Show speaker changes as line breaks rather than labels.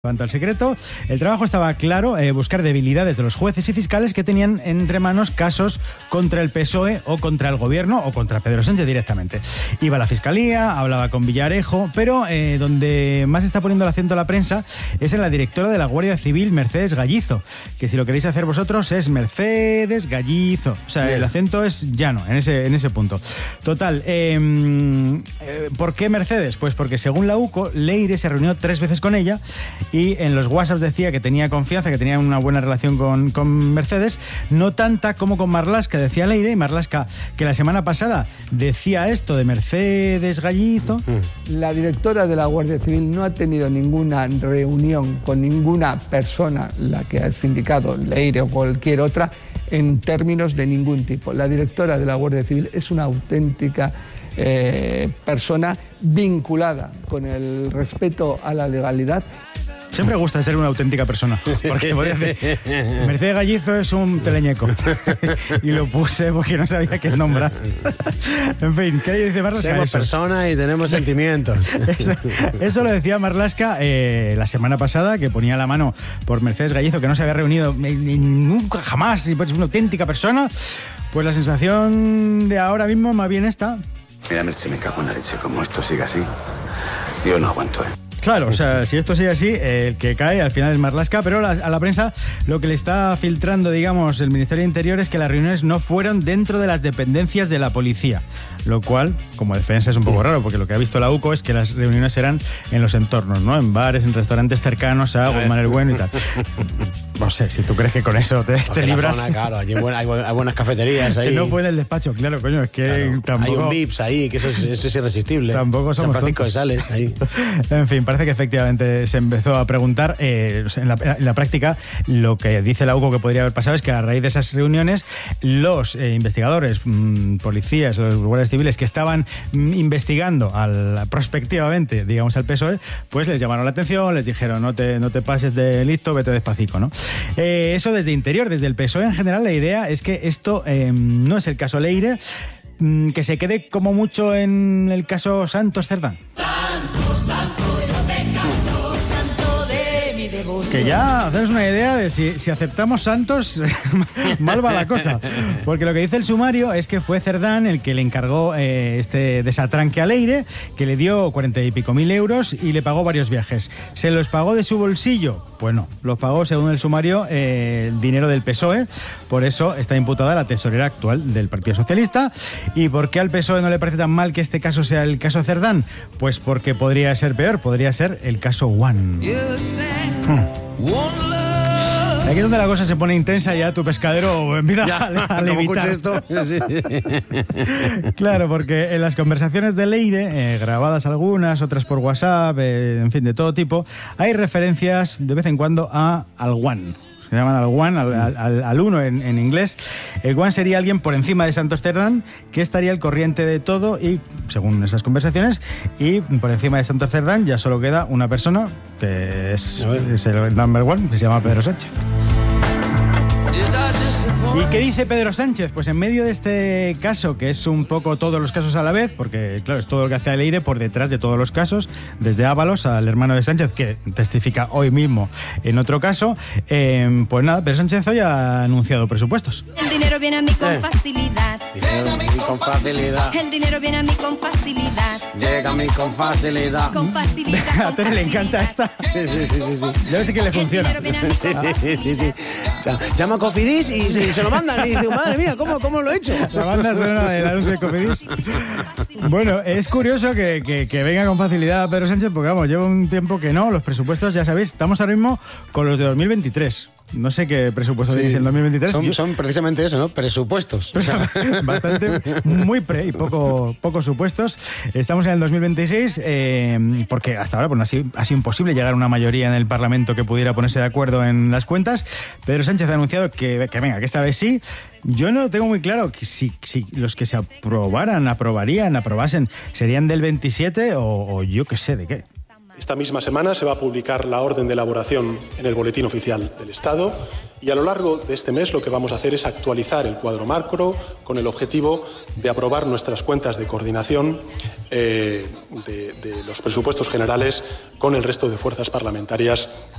Cuanto al secreto, el trabajo estaba claro, buscar debilidades de los jueces y fiscales que tenían entre manos casos contra el PSOE o contra el gobierno o contra Pedro Sánchez directamente. Iba a la fiscalía, hablaba con Villarejo, pero donde más está poniendo el acento la prensa es en la directora de la Guardia Civil, Mercedes Gallizo, que si lo queréis hacer vosotros es Mercedes Gallizo. O sea, el acento es llano en ese punto. Total, ¿por qué Mercedes? Pues porque según la UCO, Leire se reunió 3 veces con ella y en los WhatsApp decía que tenía confianza, que tenía una buena relación con Mercedes, no tanta como con Marlaska, decía Leire, y Marlaska, que la semana pasada decía esto de Mercedes Gallizo.
La directora de la Guardia Civil no ha tenido ninguna reunión con ninguna persona, la que has indicado, Leire o cualquier otra, en términos de ningún tipo. La directora de la Guardia Civil es una auténtica persona vinculada con el respeto a la legalidad.
Siempre gusta ser una auténtica persona, porque podría decir, Mercedes Gallizo es un teleñeco, y lo puse porque no sabía qué nombrar. En fin, ¿qué dice Marlaska?
Somos personas y tenemos sentimientos.
Eso lo decía Marlaska la semana pasada, que ponía la mano por Mercedes Gallizo, que no se había reunido nunca, jamás, y es una auténtica persona. Pues la sensación de ahora mismo más bien está.
Mira, Merche, me cago en la leche, como esto sigue así, yo no aguanto,
Claro, o sea, si esto sigue así, el que cae al final es Marlaska, pero a la prensa lo que le está filtrando, digamos, el Ministerio de Interior es que las reuniones no fueron dentro de las dependencias de la policía, lo cual, como defensa, es un poco raro, porque lo que ha visto la UCO es que las reuniones eran en los entornos, ¿no? En bares, en restaurantes cercanos a Guzmán el Bueno y tal. No sé, si tú crees que con eso te libras...
Zona, claro, allí hay buenas cafeterías ahí.
Que no puede el despacho, claro, coño, es que
claro,
tampoco...
Hay un Vips ahí, que eso es irresistible.
Tampoco somos
San Francisco
tontos.
de Sales, ahí.
En fin, parece que efectivamente se empezó a preguntar, en la práctica, lo que dice la UCO que podría haber pasado es que a raíz de esas reuniones, los investigadores, policías, los guardias civiles que estaban investigando prospectivamente, digamos, al PSOE, pues les llamaron la atención, les dijeron no te pases de listo, vete despacito, ¿no? Eso desde Interior, desde el PSOE en general, la idea es que esto no es el caso Leire, que se quede como mucho en el caso Santos Cerdán. Que ya hacemos una idea de si aceptamos Santos, mal va la cosa. Porque lo que dice el sumario es que fue Cerdán el que le encargó este desatranque a Leire, que le dio 40 y pico mil euros y le pagó varios viajes. ¿Se los pagó de su bolsillo? Pues no, los pagó, según el sumario, el dinero del PSOE. Por eso está imputada la tesorera actual del Partido Socialista. ¿Y por qué al PSOE no le parece tan mal que este caso sea el caso Cerdán? Pues porque podría ser peor, podría ser el caso One. Aquí es donde la cosa se pone intensa, ya tu pescadero empieza a levitar.
Esto. Sí.
Claro, porque en las conversaciones de Leire, grabadas algunas, otras por WhatsApp, en fin, de todo tipo, hay referencias de vez en cuando al One. Se llaman al One, al uno en inglés. El One sería alguien por encima de Santos Cerdán, que estaría al corriente de todo y, según esas conversaciones, y por encima de Santos Cerdán ya solo queda una persona, que es el number one, que se llama Pedro Sánchez. ¿Y qué dice Pedro Sánchez? Pues en medio de este caso, que es un poco todos los casos a la vez, porque claro, es todo lo que hace Leire por detrás de todos los casos, desde Ábalos al hermano de Sánchez, que testifica hoy mismo en otro caso, pues nada, Pedro Sánchez hoy ha anunciado presupuestos.
El dinero viene a mí con facilidad.
Llega a mí con facilidad.
El dinero viene a mí con facilidad.
Llega a mí con facilidad.
Con facilidad.
A Tere le encanta esta.
Sí.
Yo sé que le funciona.
Sí. O sea, llama a Cofidis y se lo mandan y dice, madre mía, ¿cómo lo he hecho?
La banda sonora del anuncio de Cofidis. Bueno, es curioso que venga con facilidad Pedro Sánchez, porque vamos, lleva un tiempo que no, los presupuestos, ya sabéis, estamos ahora mismo con los de 2023. No sé qué presupuesto tenéis en 2023.
Son precisamente eso, ¿no? Presupuestos. O sea,
bastante, muy y poco supuestos. Estamos en el 2026, porque hasta ahora ha sido imposible llegar a una mayoría en el Parlamento que pudiera ponerse de acuerdo en las cuentas. Pedro Sánchez ha anunciado que que esta vez sí. Yo no tengo muy claro que si los que se aprobasen, serían del 27 o yo qué sé de qué.
Esta misma semana se va a publicar la orden de elaboración en el Boletín Oficial del Estado y a lo largo de este mes lo que vamos a hacer es actualizar el cuadro macro con el objetivo de aprobar nuestras cuentas de coordinación de los presupuestos generales con el resto de fuerzas parlamentarias